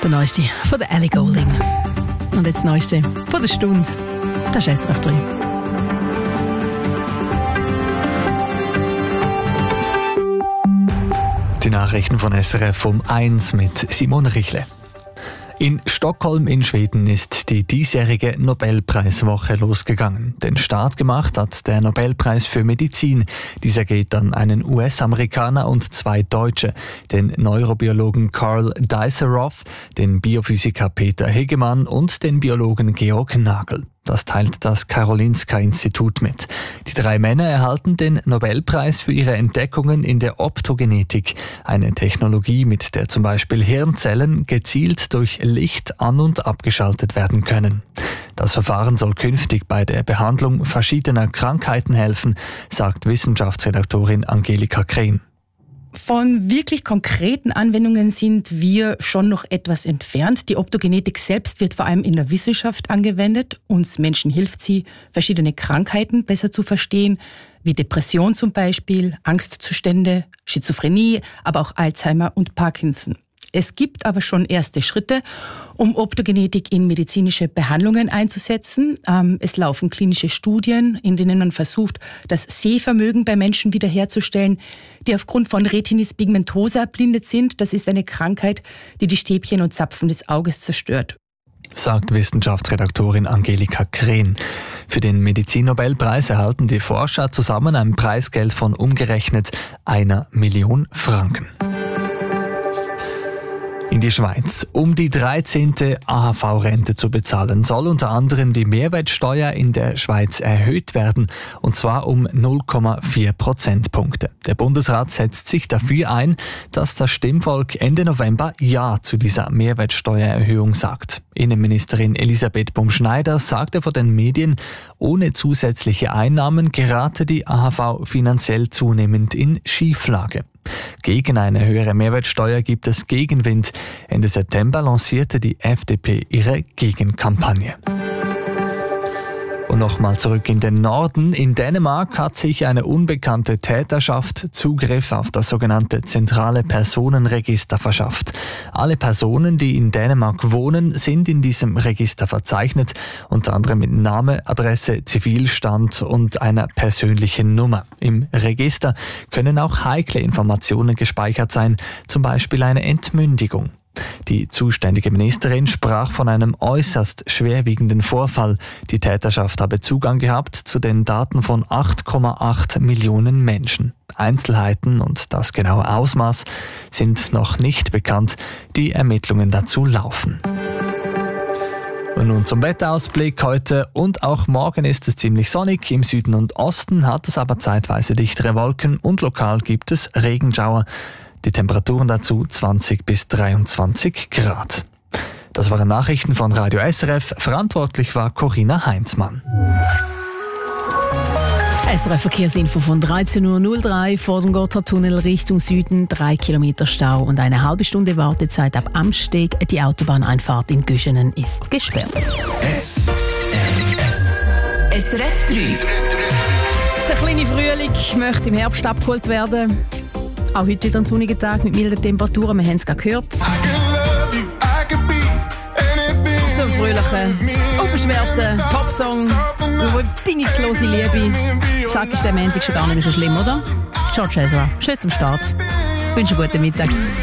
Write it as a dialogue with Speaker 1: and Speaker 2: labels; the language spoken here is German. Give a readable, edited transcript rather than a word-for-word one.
Speaker 1: Der neueste von der Ellie Goulding. Und jetzt das neueste von der Stunde. Das ist SRF 3.
Speaker 2: Die Nachrichten von SRF um 1 mit Simone Richle. In Stockholm in Schweden ist die diesjährige Nobelpreiswoche losgegangen. Den Start gemacht hat der Nobelpreis für Medizin. Dieser geht an einen US-Amerikaner und 2 Deutsche, den Neurobiologen Karl Dizerow, den Biophysiker Peter Hegemann und den Biologen Georg Nagel. Das teilt das Karolinska-Institut mit. Die 3 Männer erhalten den Nobelpreis für ihre Entdeckungen in der Optogenetik, eine Technologie, mit der zum Beispiel Hirnzellen gezielt durch Licht an- und abgeschaltet werden können. Das Verfahren soll künftig bei der Behandlung verschiedener Krankheiten helfen, sagt Wissenschaftsredaktorin Angelika Krehn.
Speaker 3: Von wirklich konkreten Anwendungen sind wir schon noch etwas entfernt. Die Optogenetik selbst wird vor allem in der Wissenschaft angewendet. Uns Menschen hilft sie, verschiedene Krankheiten besser zu verstehen, wie Depression zum Beispiel, Angstzustände, Schizophrenie, aber auch Alzheimer und Parkinson. Es gibt aber schon erste Schritte, um Optogenetik in medizinische Behandlungen einzusetzen. Es laufen klinische Studien, in denen man versucht, das Sehvermögen bei Menschen wiederherzustellen, die aufgrund von Retinitis pigmentosa erblindet sind. Das ist eine Krankheit, die die Stäbchen und Zapfen des Auges zerstört,
Speaker 2: sagt Wissenschaftsredaktorin Angelika Krehn. Für den Medizinnobelpreis erhalten die Forscher zusammen ein Preisgeld von umgerechnet 1 Million Franken. In die Schweiz. Um die 13. AHV-Rente zu bezahlen, soll unter anderem die Mehrwertsteuer in der Schweiz erhöht werden, und zwar um 0,4 Prozentpunkte. Der Bundesrat setzt sich dafür ein, dass das Stimmvolk Ende November Ja zu dieser Mehrwertsteuererhöhung sagt. Innenministerin Elisabeth Bumschneider sagte vor den Medien, ohne zusätzliche Einnahmen gerate die AHV finanziell zunehmend in Schieflage. Gegen eine höhere Mehrwertsteuer gibt es Gegenwind. Ende September lancierte die FDP ihre Gegenkampagne. Und nochmal zurück in den Norden. In Dänemark hat sich eine unbekannte Täterschaft Zugriff auf das sogenannte zentrale Personenregister verschafft. Alle Personen, die in Dänemark wohnen, sind in diesem Register verzeichnet, unter anderem mit Name, Adresse, Zivilstand und einer persönlichen Nummer. Im Register können auch heikle Informationen gespeichert sein, zum Beispiel eine Entmündigung. Die zuständige Ministerin sprach von einem äußerst schwerwiegenden Vorfall. Die Täterschaft habe Zugang gehabt zu den Daten von 8,8 Millionen Menschen. Einzelheiten und das genaue Ausmaß sind noch nicht bekannt. Die Ermittlungen dazu laufen. Und nun zum Wetterausblick. Heute und auch morgen ist es ziemlich sonnig. Im Süden und Osten hat es aber zeitweise dichtere Wolken und lokal gibt es Regenschauer. Die Temperaturen dazu 20 bis 23 Grad. Das waren Nachrichten von Radio SRF. Verantwortlich war Corinna Heinzmann.
Speaker 1: SRF Verkehrsinfo von 13.03 Uhr vor dem Gotthardtunnel Richtung Süden, 3 Kilometer Stau und eine halbe Stunde Wartezeit ab Amsteg. Die Autobahneinfahrt in Güschenen ist gesperrt.
Speaker 4: SRF 3.
Speaker 1: Der kleine Frühling möchte im Herbst abgeholt werden. Auch heute wieder ein sonniger Tag mit milden Temperaturen, wir haben es gerade gehört. Zum fröhlichen, unbeschwerten Popsong über bedingungslose Liebe. Zack, ist der Montag schon gar nicht mehr so schlimm, oder? George Ezra, schön zum Start. Ich wünsche einen guten Mittag.